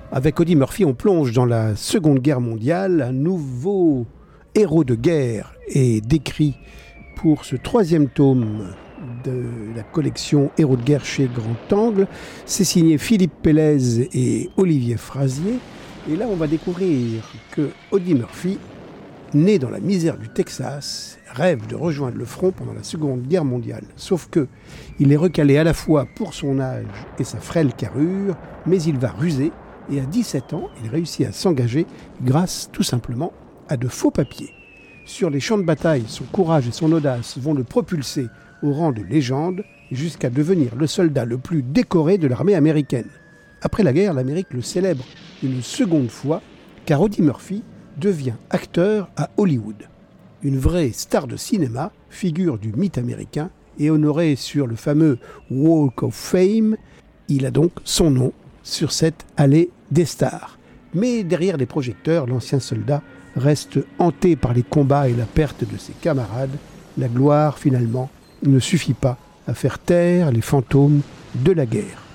Avec Audie Murphy, on plonge dans la Seconde Guerre mondiale. Un nouveau héros de guerre est décrit pour ce 3e tome de la collection Héros de guerre chez Grand Angle. C'est signé Philippe Pélez et Olivier Frazier. Et là, on va découvrir que Audie Murphy, né dans la misère du Texas, rêve de rejoindre le front pendant la Seconde Guerre mondiale. Sauf que il est recalé à la fois pour son âge et sa frêle carrure, mais il va ruser. Et à 17 ans, il réussit à s'engager grâce tout simplement à de faux papiers. Sur les champs de bataille, son courage et son audace vont le propulser au rang de légende jusqu'à devenir le soldat le plus décoré de l'armée américaine. Après la guerre, l'Amérique le célèbre une seconde fois car Audie Murphy devient acteur à Hollywood. Une vraie star de cinéma, figure du mythe américain et honoré sur le fameux Walk of Fame, il a donc son nom sur cette allée des stars. Mais derrière les projecteurs, l'ancien soldat reste hanté par les combats et la perte de ses camarades. La gloire, finalement, ne suffit pas à faire taire les fantômes de la guerre.